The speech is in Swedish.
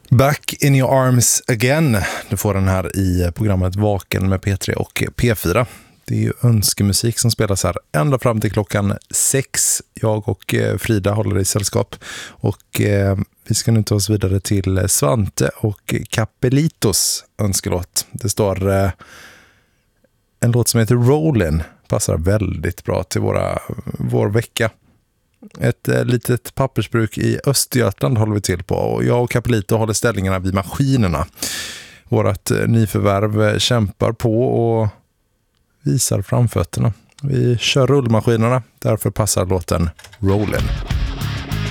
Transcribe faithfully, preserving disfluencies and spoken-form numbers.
Back in your arms again. Du får den här i programmet Vaken med P tre och P fyra. Det är ju önskemusik som spelas här ända fram till klockan sex. Jag och Frida håller i sällskap. Och eh, vi ska nu ta oss vidare till Svante och Capelitos önskelåt. Det står eh, en låt som heter Rollin. Passar väldigt bra till våra, vår vecka. Ett eh, litet pappersbruk i Östergötland håller vi till på, och jag och Capelito håller ställningarna vid maskinerna. Vårat eh, nyförvärv eh, kämpar på och visar framfötterna. Vi kör rullmaskinerna, därför passar låten Rollin'.